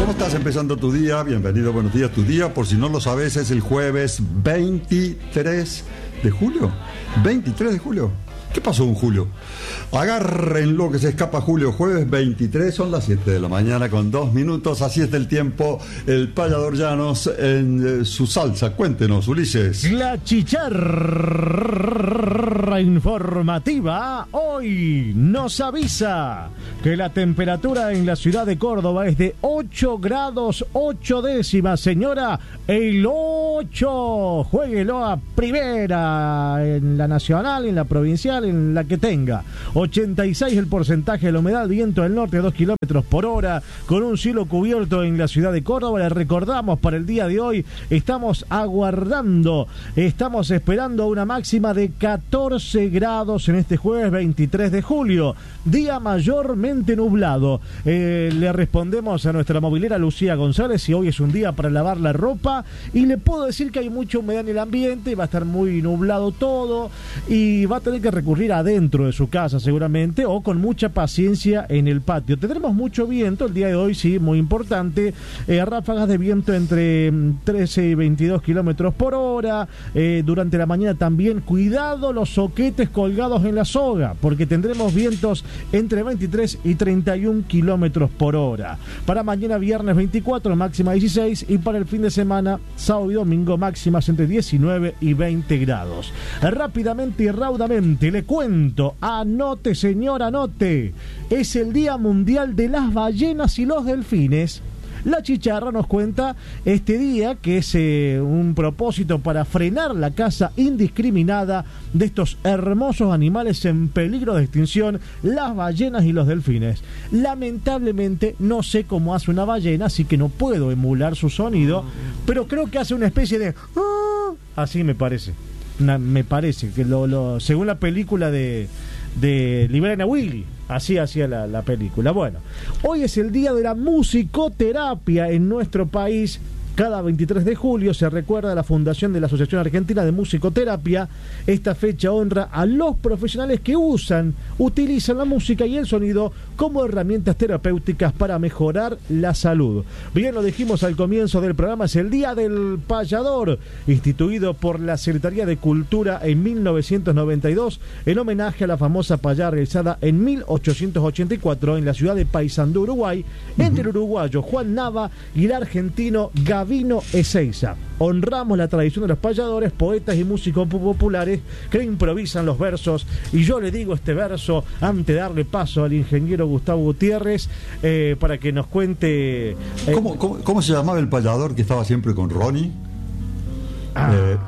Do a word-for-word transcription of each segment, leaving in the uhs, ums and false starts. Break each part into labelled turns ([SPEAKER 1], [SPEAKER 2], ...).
[SPEAKER 1] ¿Cómo estás empezando tu día? Bienvenido, buenos días. Tu día, por si no lo sabes, es el jueves veintitrés de julio. veintitrés de julio. ¿Qué pasó en julio? Agárrenlo que se escapa Julio. Jueves veintitrés, son las siete de la mañana con dos minutos. Así está el tiempo. El Payador Llanos en eh, su salsa. Cuéntenos, Ulises.
[SPEAKER 2] La chicharra informativa hoy nos avisa que la temperatura en la ciudad de Córdoba es de ocho grados ocho décimas. Señora, el ocho. Juéguelo a primera en la nacional, en la provincial, en la que tenga. ochenta y seis el porcentaje de la humedad, viento del norte a dos kilómetros por hora, con un cielo cubierto en la ciudad de Córdoba. Le recordamos, para el día de hoy estamos aguardando, estamos esperando una máxima de catorce grados en este jueves veintitrés de julio, día mayormente nublado. Eh, le respondemos a nuestra movilera Lucía González si hoy es un día para lavar la ropa, y le puedo decir que hay mucha humedad en el ambiente, va a estar muy nublado todo y va a tener que recurrir adentro de su casa seguramente, o con mucha paciencia en el patio. Tendremos mucho viento el día de hoy, sí, muy importante, eh, ráfagas de viento entre trece y veintidós kilómetros por hora. Eh, durante la mañana también, cuidado los soquetes colgados en la soga, porque tendremos vientos entre veintitrés y treinta y un kilómetros por hora. Para mañana viernes veinticuatro, máxima dieciséis, y para el fin de semana, sábado y domingo, máximas entre diecinueve y veinte grados. Rápidamente y raudamente le cuento, anote señor, anote, es el Día Mundial de las Ballenas y los Delfines. La chicharra nos cuenta este día que es eh, un propósito para frenar la caza indiscriminada de estos hermosos animales en peligro de extinción, las ballenas y los delfines. Lamentablemente no sé cómo hace una ballena, así que no puedo emular su sonido, pero creo que hace una especie de... así me parece. Una, me parece que lo, lo según la película de de Liberen a Willy, así hacía la, la película. Bueno, hoy es el día de la musicoterapia en nuestro país. Cada veintitrés de julio se recuerda la fundación de la Asociación Argentina de Musicoterapia. Esta fecha honra a los profesionales que usan, utilizan la música y el sonido como herramientas terapéuticas para mejorar la salud. Bien, lo dijimos al comienzo del programa, es el Día del Payador, instituido por la Secretaría de Cultura en mil novecientos noventa y dos, en homenaje a la famosa payada realizada en mil ochocientos ochenta y cuatro en la ciudad de Paysandú, Uruguay, uh-huh. entre el uruguayo Juan Nava y el argentino Gabriel Vino Ezeiza. Honramos la tradición de los payadores, poetas y músicos populares que improvisan los versos, y yo le digo este verso antes de darle paso al ingeniero Gustavo Gutiérrez eh, para que nos cuente. Eh,
[SPEAKER 1] ¿Cómo, cómo, ¿Cómo se llamaba el payador que estaba siempre con Ronnie?
[SPEAKER 2] Ah, eh,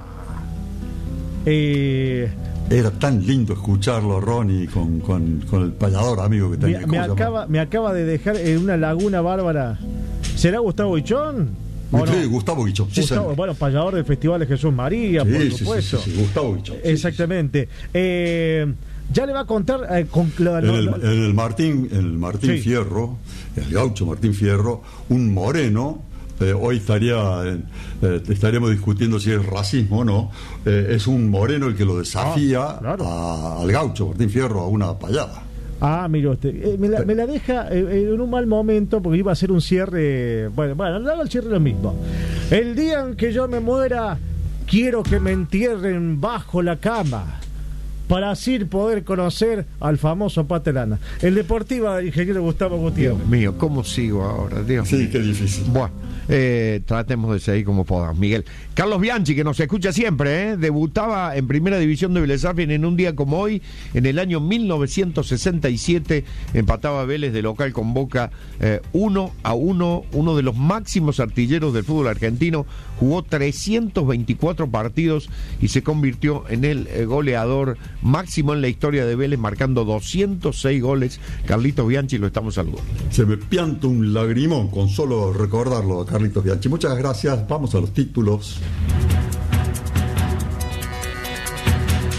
[SPEAKER 2] eh,
[SPEAKER 1] Era tan lindo escucharlo, Ronnie, con, con, con el payador amigo que tenía.
[SPEAKER 2] Me, me, acaba, me acaba de dejar en una laguna bárbara. ¿Será Gustavo Hichón?
[SPEAKER 1] Sí, no? Gustavo Hichón. Sí,
[SPEAKER 2] Gustavo, bueno, payador del Festival de Jesús María,
[SPEAKER 1] sí,
[SPEAKER 2] por
[SPEAKER 1] sí,
[SPEAKER 2] supuesto.
[SPEAKER 1] Sí, sí, sí, Gustavo Hichón. Sí,
[SPEAKER 2] exactamente. Sí, sí. Eh, ya le va a contar. Eh, con, lo,
[SPEAKER 1] en,
[SPEAKER 2] lo,
[SPEAKER 1] el,
[SPEAKER 2] lo,
[SPEAKER 1] en el Martín, en el Martín sí. Fierro, el gaucho Martín Fierro, un moreno. Eh, hoy estaría eh, estaríamos discutiendo si es racismo o no. Eh, es un moreno el que lo desafía ah, claro. a, al gaucho Martín Fierro a una payada.
[SPEAKER 2] Ah, mire usted, eh, me, la, me la deja eh, en un mal momento porque iba a hacer un cierre. Bueno, bueno, no hago el cierre lo mismo. El día en que yo me muera, quiero que me entierren bajo la cama, para así poder conocer al famoso Patelana. El Deportiva del ingeniero Gustavo Gutiérrez.
[SPEAKER 3] Dios mío, ¿cómo sigo ahora? Dios
[SPEAKER 1] sí,
[SPEAKER 3] mío.
[SPEAKER 1] Qué difícil.
[SPEAKER 3] Bueno, eh, tratemos de seguir como podamos. Miguel. Carlos Bianchi, que nos escucha siempre, ¿eh? Debutaba en Primera División de Vélez Sarsfield en un día como hoy, en el año mil novecientos sesenta y siete, empataba Vélez de local con Boca eh, uno a uno, uno de los máximos artilleros del fútbol argentino, jugó trescientos veinticuatro partidos y se convirtió en el eh, goleador máximo en la historia de Vélez, marcando doscientos seis goles. Carlitos Bianchi, lo estamos saludando.
[SPEAKER 1] Se me pianta un lagrimón con solo recordarlo a Carlitos Bianchi. Muchas gracias, vamos a los títulos.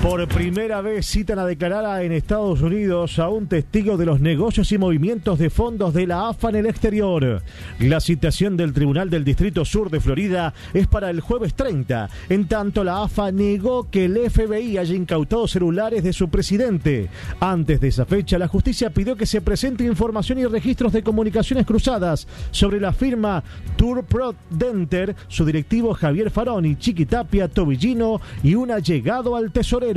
[SPEAKER 2] Por primera vez citan a declarar en Estados Unidos a un testigo de los negocios y movimientos de fondos de la A F A en el exterior. La citación del Tribunal del Distrito Sur de Florida es para el jueves treinta. En tanto, la A F A negó que el F B I haya incautado celulares de su presidente. Antes de esa fecha, la justicia pidió que se presente información y registros de comunicaciones cruzadas sobre la firma Turprodenter, su directivo Javier Faroni, Chiqui Tapia, Tobillino y un allegado al tesorero.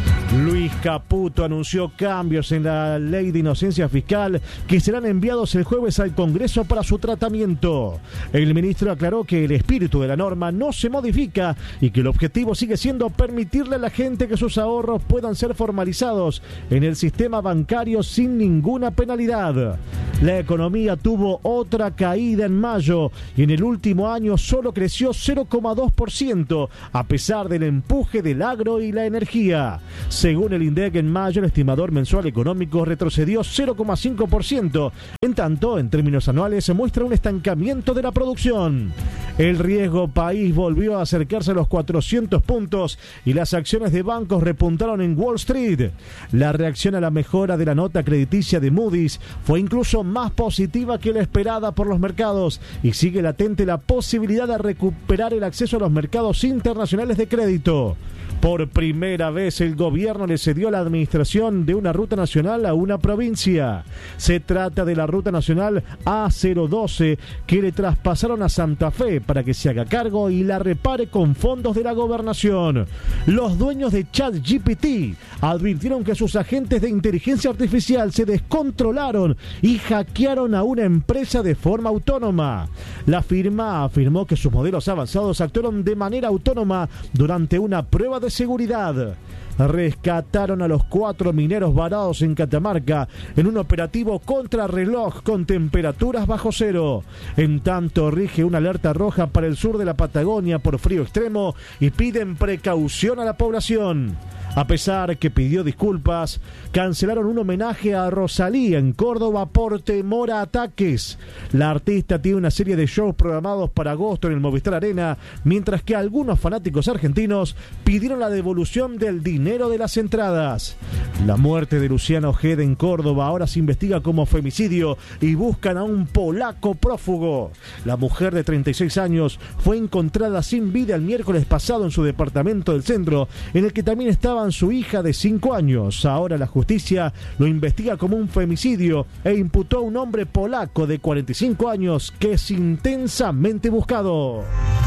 [SPEAKER 2] Luis Caputo anunció cambios en la ley de inocencia fiscal que serán enviados el jueves al Congreso para su tratamiento. El ministro aclaró que el espíritu de la norma no se modifica y que el objetivo sigue siendo permitirle a la gente que sus ahorros puedan ser formalizados en el sistema bancario sin ninguna penalidad. La economía tuvo otra caída en mayo y en el último año solo creció cero coma dos por ciento a pesar del empuje del agro y la energía. Según el INDEC, en mayo el estimador mensual económico retrocedió cero coma cinco por ciento. En tanto, en términos anuales se muestra un estancamiento de la producción. El riesgo país volvió a acercarse a los cuatrocientos puntos y las acciones de bancos repuntaron en Wall Street. La reacción a la mejora de la nota crediticia de Moody's fue incluso más positiva que la esperada por los mercados y sigue latente la posibilidad de recuperar el acceso a los mercados internacionales de crédito. Por primera vez el gobierno le cedió la administración de una ruta nacional a una provincia. Se trata de la ruta nacional A cero doce que le traspasaron a Santa Fe para que se haga cargo y la repare con fondos de la gobernación. Los dueños de ChatGPT advirtieron que sus agentes de inteligencia artificial se descontrolaron y hackearon a una empresa de forma autónoma. La firma afirmó que sus modelos avanzados actuaron de manera autónoma durante una prueba de seguridad. Rescataron a los cuatro mineros varados en Catamarca en un operativo contrarreloj con temperaturas bajo cero. En tanto, rige una alerta roja para el sur de la Patagonia por frío extremo y piden precaución a la población. A pesar que pidió disculpas, cancelaron un homenaje a Rosalía en Córdoba por temor a ataques. La artista tiene una serie de shows programados para agosto en el Movistar Arena, mientras que algunos fanáticos argentinos pidieron la devolución del dinero de las entradas. La muerte de Luciano Ojeda en Córdoba ahora se investiga como femicidio y buscan a un polaco prófugo. La mujer de treinta y seis años fue encontrada sin vida el miércoles pasado en su departamento del centro, en el que también estaba su hija de cinco años. Ahora la justicia lo investiga como un femicidio e imputó a un hombre polaco de cuarenta y cinco años que es intensamente buscado.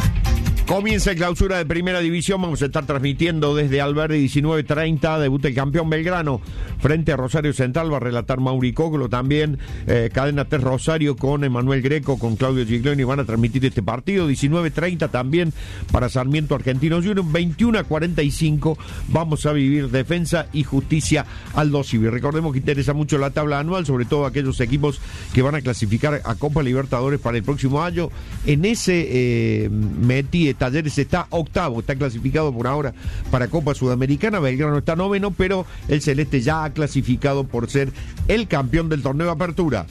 [SPEAKER 3] Comienza el clausura de Primera División. Vamos a estar transmitiendo desde Alberdi diecinueve treinta. Debuta el campeón Belgrano frente a Rosario Central. Va a relatar Mauri Coglo también. Eh, Cadena tres Rosario con Emanuel Greco, con Claudio Gigloni. Van a transmitir este partido. diecinueve treinta también para Sarmiento Argentinos Juniors. veintiuno a cuarenta y cinco. Vamos a vivir Defensa y Justicia Aldo Civi. Recordemos que interesa mucho la tabla anual, sobre todo aquellos equipos que van a clasificar a Copa Libertadores para el próximo año. En ese eh, metí Talleres está octavo, está clasificado por ahora para Copa Sudamericana. Belgrano está noveno, pero el Celeste ya ha clasificado por ser el campeón del torneo de apertura.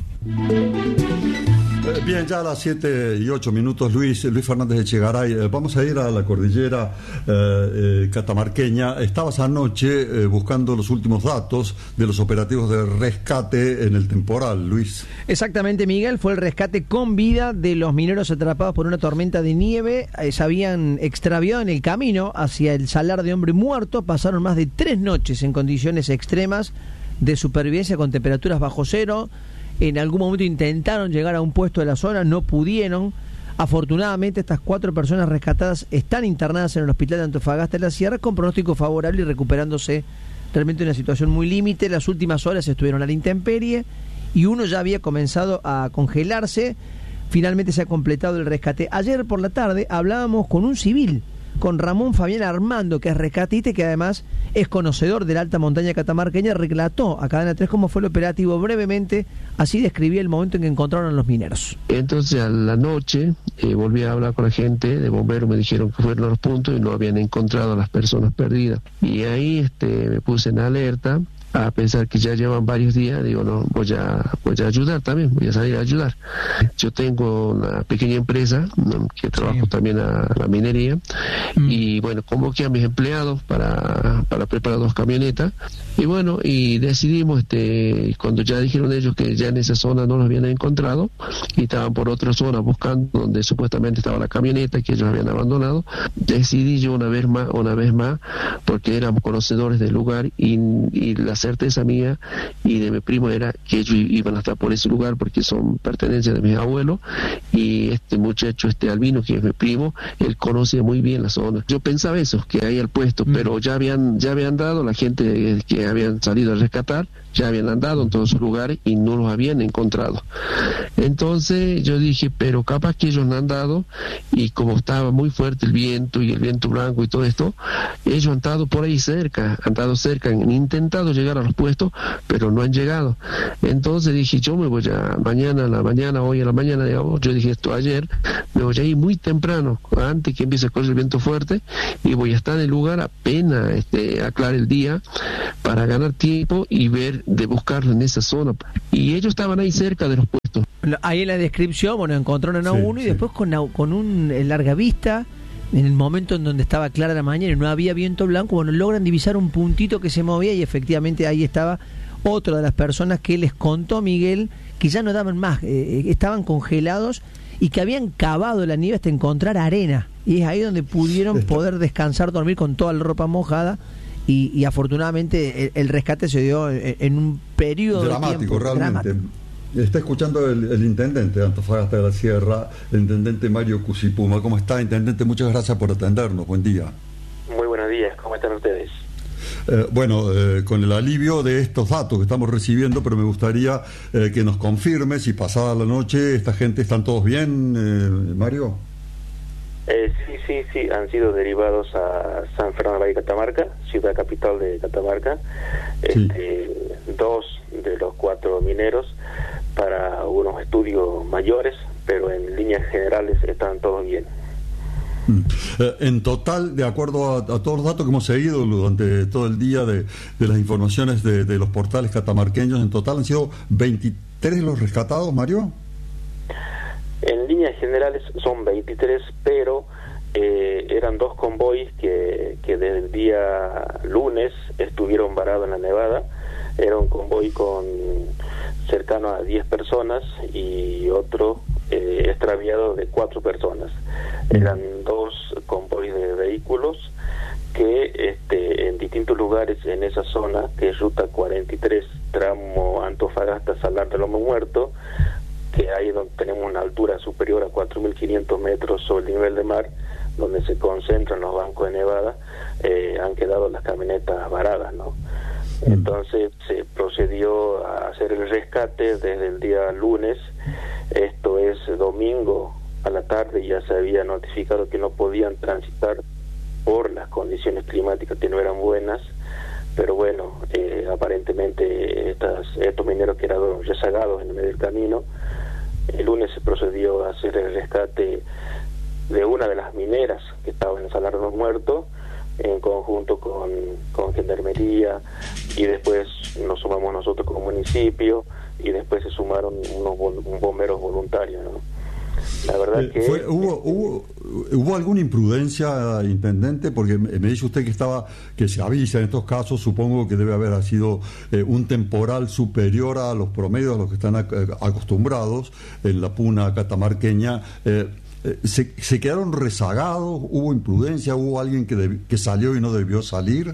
[SPEAKER 1] Bien, ya a las siete y ocho minutos, Luis, Luis Fernández Echegaray. Eh, vamos a ir a la cordillera eh, eh, catamarqueña. Estabas anoche eh, buscando los últimos datos de los operativos de rescate en el temporal, Luis.
[SPEAKER 4] Exactamente, Miguel. Fue el rescate con vida de los mineros atrapados por una tormenta de nieve. Eh, se habían extraviado en el camino hacia el Salar de Hombre Muerto. Pasaron más de tres noches en condiciones extremas de supervivencia con temperaturas bajo cero. En algún momento intentaron llegar a un puesto de la zona, no pudieron. Afortunadamente, estas cuatro personas rescatadas están internadas en el hospital de Antofagasta de la Sierra con pronóstico favorable y recuperándose realmente en una situación muy límite. Las últimas horas estuvieron a la intemperie y uno ya había comenzado a congelarse. Finalmente se ha completado el rescate. Ayer por la tarde hablábamos con un civil, con Ramón Fabián Armando, que es rescatista y que además es conocedor de la alta montaña catamarqueña. Relató a Cadena tres cómo fue el operativo brevemente, así describía el momento en que encontraron a los mineros.
[SPEAKER 5] Entonces a la noche eh, volví a hablar con la gente de bomberos, me dijeron que fueron a los puntos y no habían encontrado a las personas perdidas. Y ahí este, me puse en alerta a pensar que ya llevan varios días, digo, no, voy a, voy a ayudar también, voy a salir a ayudar. Yo tengo una pequeña empresa, ¿no?, que trabajo sí. también a la minería, mm. y bueno, convoqué a mis empleados para, para preparar dos camionetas, y bueno, y decidimos, este, cuando ya dijeron ellos que ya en esa zona no los habían encontrado, y estaban por otra zona buscando donde supuestamente estaba la camioneta que ellos habían abandonado, decidí yo una vez más, una vez más, porque éramos conocedores del lugar, y, y la certeza mía y de mi primo era que ellos iban a estar por ese lugar porque son pertenencias de mis abuelos, y este muchacho, este Albino, que es mi primo, él conoce muy bien la zona. Yo pensaba eso, que ahí al puesto, mm. pero ya habían ya habían dado, la gente que habían salido a rescatar, ya habían andado en todos sus lugares y no los habían encontrado. Entonces yo dije, pero capaz que ellos no han dado, y como estaba muy fuerte el viento y el viento blanco y todo esto, ellos han estado por ahí cerca, han estado cerca, han intentado llegar a los puestos, pero no han llegado. Entonces dije, yo me voy a, mañana a la mañana, hoy a la mañana, digamos, yo dije esto ayer, me voy a ir muy temprano, antes que empiece a correr el viento fuerte, y voy a estar en el lugar apenas este, aclare el día, para ganar tiempo y ver de buscarlo en esa zona. Y ellos estaban ahí cerca de los puestos.
[SPEAKER 4] Ahí en la descripción, bueno, encontraron a
[SPEAKER 1] sí,
[SPEAKER 4] uno y
[SPEAKER 1] sí.
[SPEAKER 4] después con, con un larga vista, en el momento en donde estaba clara la mañana y no había viento blanco, bueno, logran divisar un puntito que se movía, y efectivamente ahí estaba otra de las personas que les contó Miguel que ya no daban más, eh, estaban congelados y que habían cavado la nieve hasta encontrar arena, y es ahí donde pudieron poder descansar, dormir con toda la ropa mojada. Y, y afortunadamente el, el rescate se dio en, en un periodo
[SPEAKER 1] dramático,
[SPEAKER 4] de tiempo
[SPEAKER 1] realmente.
[SPEAKER 4] Dramático.
[SPEAKER 1] Está escuchando el, el intendente de Antofagasta de la Sierra, el intendente Mario Cusipuma. ¿Cómo está, intendente? Muchas gracias por atendernos. Buen día.
[SPEAKER 6] Muy buenos días. ¿Cómo están ustedes?
[SPEAKER 1] Eh, bueno, eh, con el alivio de estos datos que estamos recibiendo, pero me gustaría eh, que nos confirme si pasada la noche esta gente están todos bien, eh, Mario.
[SPEAKER 6] Eh, sí, sí, sí, han sido derivados a San Fernando de Catamarca, ciudad capital de Catamarca,
[SPEAKER 1] Sí.
[SPEAKER 6] este, dos de los cuatro mineros para unos estudios mayores, pero en líneas generales están todos bien.
[SPEAKER 1] Mm. Eh, en total, de acuerdo a, a todos los datos que hemos seguido durante todo el día de, de las informaciones de, de los portales catamarqueños, en total han sido veintitrés los rescatados, Mario.
[SPEAKER 6] En líneas generales son veintitrés, pero eh, eran dos convoys que, que desde el día lunes estuvieron varados en la nevada. Era un convoy con cercano a diez personas y otro eh, extraviado de cuatro personas. Eran dos convoys de vehículos que este, en distintos lugares en esa zona, que es ruta cuarenta y tres, tramo Antofagasta, Salar del Lomo Muerto, que ahí donde tenemos una altura superior a cuatro mil quinientos metros sobre el nivel de mar, donde se concentran los bancos de nevada, eh, han quedado las camionetas varadas, ¿no? Entonces se procedió a hacer el rescate desde el día lunes. Esto es domingo a la tarde, ya se había notificado que no podían transitar por las condiciones climáticas que no eran buenas, pero bueno, eh, aparentemente estas, estos mineros quedaron rezagados en el medio del camino. El lunes se procedió a hacer el rescate de una de las mineras que estaba en el Salar de los Muertos, en conjunto con, con Gendarmería, y después nos sumamos nosotros como municipio, y después se sumaron unos bomberos voluntarios, ¿no? La verdad
[SPEAKER 1] eh,
[SPEAKER 6] que...
[SPEAKER 1] Fue, ¿hubo, hubo, ¿Hubo alguna imprudencia, intendente? Porque me, me dice usted que estaba que se avisa en estos casos, supongo que debe haber sido eh, un temporal superior a los promedios a los que están ac- acostumbrados en la puna catamarqueña. Eh, eh, se, ¿Se quedaron rezagados? ¿Hubo imprudencia? ¿Hubo alguien que, deb- que salió y no debió salir?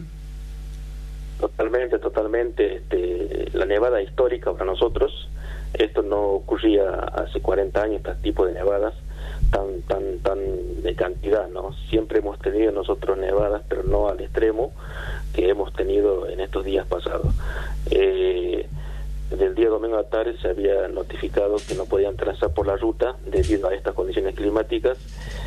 [SPEAKER 6] Totalmente, totalmente. Este, la nevada histórica para nosotros, esto no ocurría hace cuarenta años, este tipo de nevadas tan tan tan de cantidad, ¿no? Siempre hemos tenido nosotros nevadas, pero no al extremo que hemos tenido en estos días pasados. Eh, del día domingo a la tarde se había notificado que no podían trazar por la ruta debido a estas condiciones climáticas.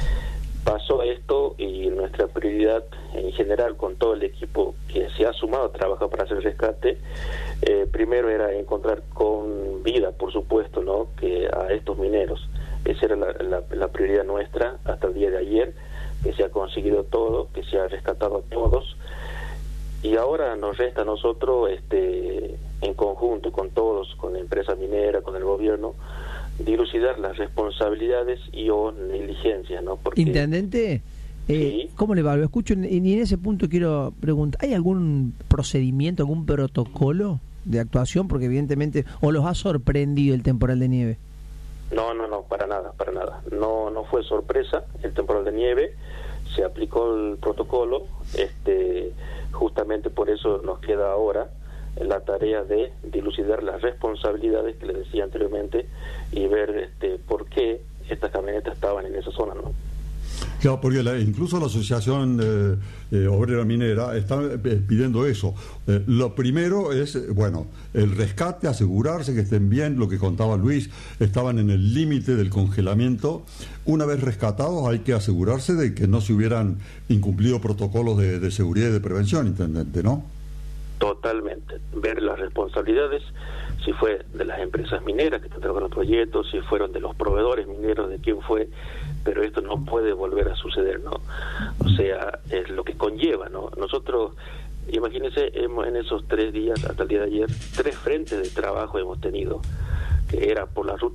[SPEAKER 6] Pasó esto y nuestra prioridad en general con todo el equipo que se ha sumado a trabajar para hacer el rescate, eh, primero era encontrar con vida, por supuesto, ¿no?, que a estos mineros. Esa era la, la, la prioridad nuestra hasta el día de ayer, que se ha conseguido todo, que se ha rescatado a todos. y ahora nos resta a nosotros, este, en conjunto con todos, con la empresa minera, con el gobierno, dilucidar las responsabilidades y o negligencias, ¿no? Porque,
[SPEAKER 4] Intendente, eh,
[SPEAKER 6] sí.
[SPEAKER 4] ¿cómo le va? Lo escucho y en ese punto quiero preguntar, ¿hay algún procedimiento, algún protocolo de actuación? Porque evidentemente, ¿o los ha sorprendido el temporal de nieve?
[SPEAKER 6] No, no, no, para nada, para nada. No, no fue sorpresa el temporal de nieve, se aplicó el protocolo, este, justamente por eso nos queda ahora la tarea de dilucidar las responsabilidades que les decía anteriormente y ver este, por qué estas camionetas estaban en esa zona, ¿no?
[SPEAKER 1] Claro, porque la, incluso la Asociación eh, eh, Obrera Minera está eh, pidiendo eso. Eh, lo primero es, eh, bueno, el rescate, asegurarse que estén bien, lo que contaba Luis, estaban en el límite del congelamiento. Una vez rescatados hay que asegurarse de que no se hubieran incumplido protocolos de, de seguridad y de prevención, intendente, ¿no?
[SPEAKER 6] Totalmente, ver las responsabilidades, si fue de las empresas mineras que están trabajando en proyectos, si fueron de los proveedores mineros, de quién fue, pero esto no puede volver a suceder, ¿no? O sea, es lo que conlleva, ¿no? Nosotros, imagínense, hemos, en esos tres días, hasta el día de ayer, tres frentes de trabajo hemos tenido, que era por la ruta